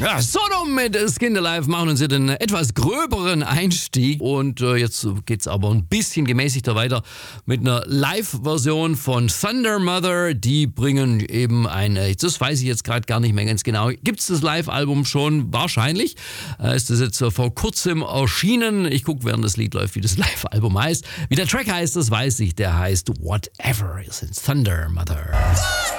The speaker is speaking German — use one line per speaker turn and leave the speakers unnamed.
Ja, Sodom mit Skin Alive machen uns den etwas gröberen Einstieg. Und jetzt geht's aber ein bisschen gemäßigter weiter mit einer Live-Version von Thunder Mother. Die bringen eben das weiß ich jetzt gerade gar nicht mehr ganz genau. Gibt's das Live-Album schon? Wahrscheinlich. Ist das jetzt vor kurzem erschienen. Ich gucke, während das Lied läuft, wie das Live-Album heißt. Wie der Track heißt, das weiß ich. Der heißt Whatever. Das ist Thunder Mother.